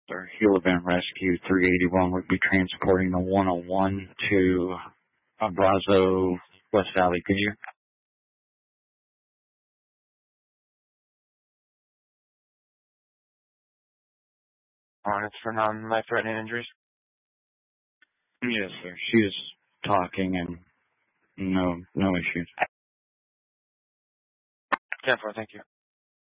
Sir, Heel Event Rescue 381 would be transporting the 101 to Abrazo, West Valley. Could you? It's for non-life-threatening injuries? Yes, sir. She's talking and no issues. 10-4, thank you.